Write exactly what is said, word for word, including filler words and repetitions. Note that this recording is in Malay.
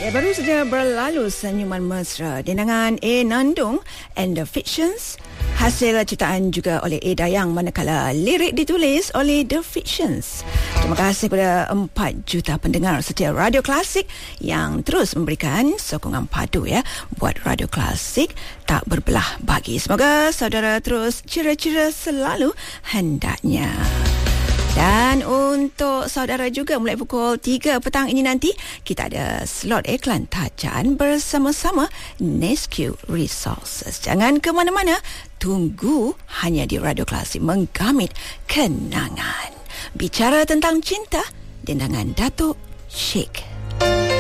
Ya, baru saja berlalu Senyuman Mesra, dendangan A. Nandung and the Fictions, hasil ciptaan juga oleh A. Dayang, manakala lirik ditulis oleh The Fictions. Terima kasih kepada empat juta pendengar setia Radio Klasik yang terus memberikan sokongan padu ya buat Radio Klasik tak berbelah bagi. Semoga saudara terus ceria-ceria selalu hendaknya. Dan untuk saudara juga, mulai pukul tiga petang ini nanti kita ada slot iklan tajan bersama-sama Nesque Resources. Jangan ke mana-mana, tunggu hanya di Radio Klasik menggamit kenangan. Bicara tentang cinta, dendangan Datuk Sheikh